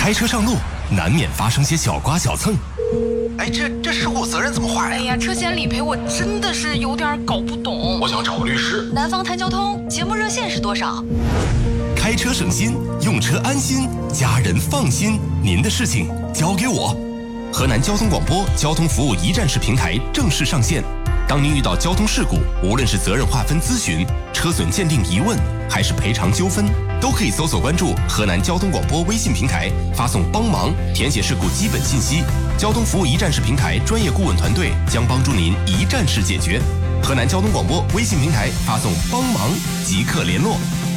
开车上路难免发生些小刮小蹭。 哎，这事故责任怎么划呀？ 哎呀，车险理赔我真的是有点搞不懂。 我想找个律师。 南方谈交通节目热线是多少？ 开车省心，用车安心，家人放心。您的事情交给我。河南交通广播交通服务一站式平台正式上线。当您遇到交通事故，无论是责任划分咨询、车损鉴定疑问，还是赔偿纠纷，都可以搜索关注河南交通广播微信平台，发送帮忙，填写事故基本信息。交通服务一站式平台专业顾问团队将帮助您一站式解决。河南交通广播微信平台发送帮忙即刻联络。